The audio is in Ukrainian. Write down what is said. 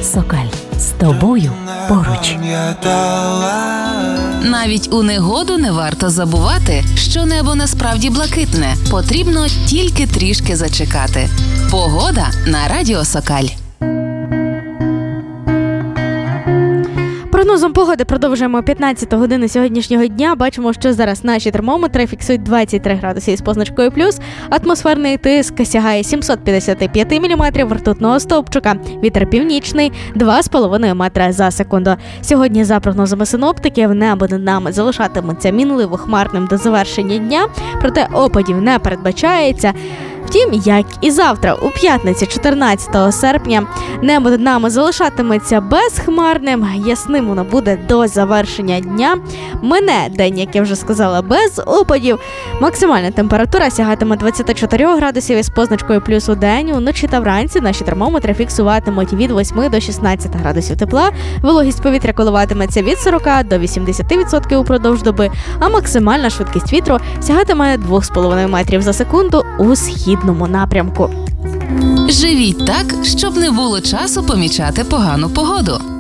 Сокаль. З тобою поруч. Навіть у негоду не варто забувати, що небо насправді блакитне. Потрібно тільки трішки зачекати. Погода на Радіо Сокаль. Прогнозом погоди продовжуємо 15-ту годину сьогоднішнього дня. Бачимо, що зараз наші термометри фіксують 23 градуси з позначкою плюс. Атмосферний тиск сягає 755 мм ртутного стовпчика. Вітер північний 2,5 метра за секунду. Сьогодні, за прогнозами синоптиків, небо над нами залишатиметься мінливо хмарним до завершення дня, проте опадів не передбачається. Втім, як і завтра, у п'ятницю 14 серпня, небо над нами залишатиметься безхмарним, ясним воно буде до завершення дня. Мине день, як я вже сказала, без опадів. Максимальна температура сягатиме 24 градусів із позначкою плюс у день. Уночі та вранці наші термометри фіксуватимуть від 8 до 16 градусів тепла. Вологість повітря коливатиметься від 40 до 80% упродовж доби, а максимальна швидкість вітру сягатиме 2,5 метрів за секунду у східному напрямку. Живіть так, щоб не було часу помічати погану погоду.